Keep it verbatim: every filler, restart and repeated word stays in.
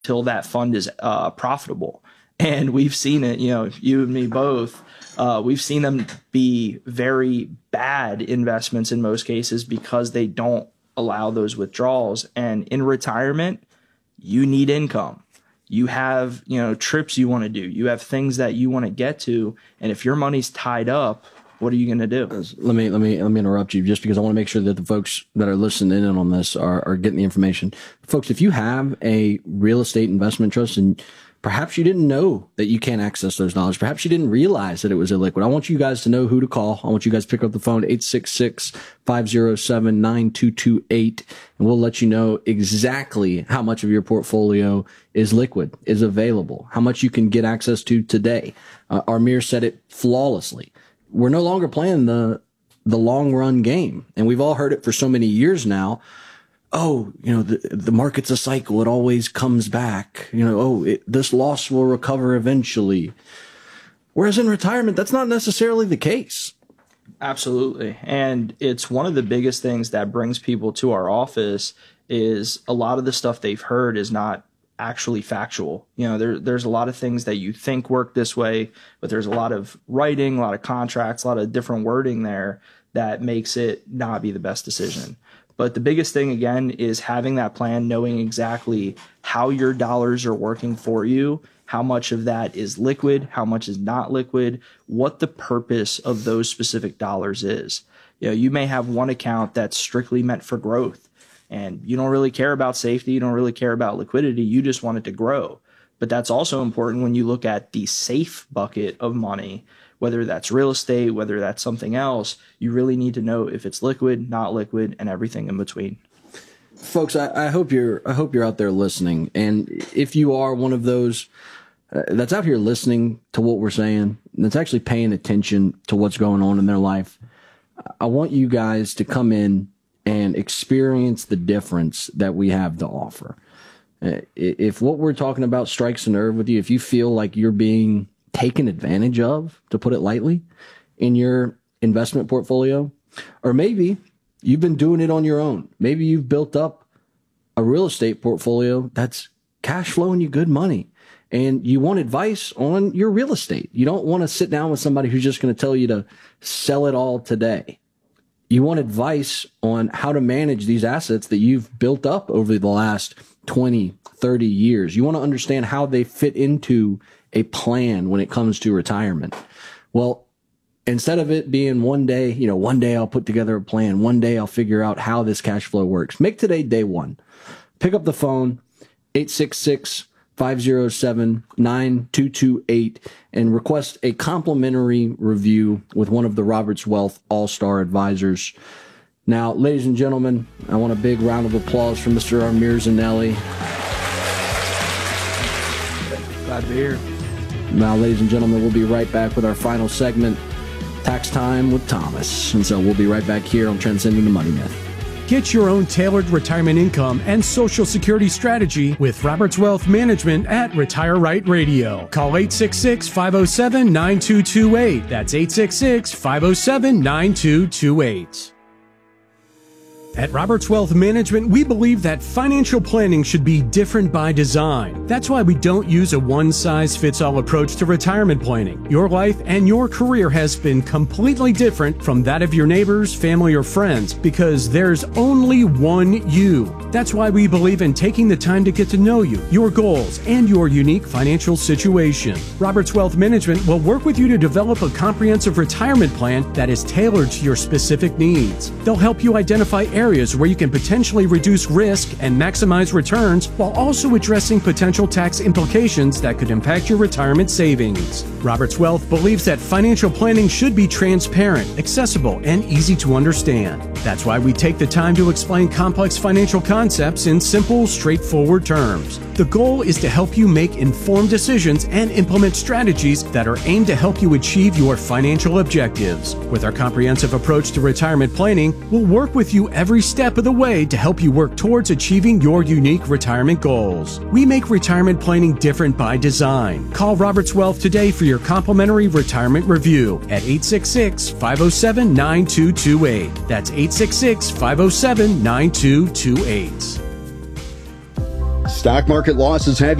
till that fund is uh, profitable. And we've seen it, you know, you and me both, uh, we've seen them be very bad investments in most cases because they don't allow those withdrawals. And in retirement, you need income. You have, you know, trips you want to do. You have things that you want to get to. And if your money's tied up, what are you going to do? Let me let me let me interrupt you just because I want to make sure that the folks that are listening in on this are, are getting the information. Folks, if you have a real estate investment trust and perhaps you didn't know that you can't access those dollars, perhaps you didn't realize that it was illiquid, I want you guys to know who to call. I want you guys to pick up the phone, eight six six, five oh seven, nine two two eight, and we'll let you know exactly how much of your portfolio is liquid, is available, how much you can get access to today. Uh, Amir said it flawlessly. We're no longer playing the the long run game. And we've all heard it for so many years now. Oh, you know, the, the market's a cycle. It always comes back. You know, oh, it, this loss will recover eventually. Whereas in retirement, that's not necessarily the case. Absolutely. And it's one of the biggest things that brings people to our office is a lot of the stuff they've heard is not actually factual. You know, there, there's a lot of things that you think work this way, but there's a lot of writing, a lot of contracts, a lot of different wording there that makes it not be the best decision. But the biggest thing, again, is having that plan, knowing exactly how your dollars are working for you, how much of that is liquid, how much is not liquid, what the purpose of those specific dollars is. You know, you may have one account that's strictly meant for growth, and you don't really care about safety, you don't really care about liquidity, you just want it to grow. But that's also important when you look at the safe bucket of money, whether that's real estate, whether that's something else, you really need to know if it's liquid, not liquid, and everything in between. Folks, I, I hope you're I hope you're out there listening. And if you are one of those uh, that's out here listening to what we're saying, that's actually paying attention to what's going on in their life, I want you guys to come in and experience the difference that we have to offer. Uh, if what we're talking about strikes a nerve with you, if you feel like you're being taken advantage of, to put it lightly, in your investment portfolio, or maybe you've been doing it on your own. Maybe you've built up a real estate portfolio that's cash flowing you good money, and you want advice on your real estate. You don't want to sit down with somebody who's just going to tell you to sell it all today. You want advice on how to manage these assets that you've built up over the last twenty, thirty years. You want to understand how they fit into a plan when it comes to retirement. Well, instead of it being one day, you know, one day I'll put together a plan, one day I'll figure out how this cash flow works. Make today day one. Pick up the phone, eight six six, five oh seven, nine two two eight, and request a complimentary review with one of the Roberts Wealth All-Star Advisors. Now, ladies and gentlemen, I want a big round of applause for Mister Amir Zanelli. Glad to be here. Now, ladies and gentlemen, we'll be right back with our final segment, Tax Time with Thomas. And so we'll be right back here on Transcending the Money Myth. Get your own tailored retirement income and Social Security strategy with Roberts Wealth Management at Retire Right Radio. Call eight six six, five oh seven, nine two two eight. That's eight six six, five oh seven, nine two two eight. At Roberts Wealth Management, we believe that financial planning should be different by design. That's why we don't use a one-size-fits-all approach to retirement planning. Your life and your career has been completely different from that of your neighbors, family, or friends because there's only one you. That's why we believe in taking the time to get to know you, your goals, and your unique financial situation. Roberts Wealth Management will work with you to develop a comprehensive retirement plan that is tailored to your specific needs. They'll help you identify areas where you can potentially reduce risk and maximize returns while also addressing potential tax implications that could impact your retirement savings. Roberts Wealth believes that financial planning should be transparent, accessible, and easy to understand. That's why we take the time to explain complex financial concepts in simple, straightforward terms. The goal is to help you make informed decisions and implement strategies that are aimed to help you achieve your financial objectives. With our comprehensive approach to retirement planning, we'll work with you every step of the way to help you work towards achieving your unique retirement goals. We make retirement planning different by design. Call Roberts Wealth today for your complimentary retirement review at eight six six, five oh seven, nine two two eight. That's eight six six, five oh seven, nine two two eight. Stock market losses have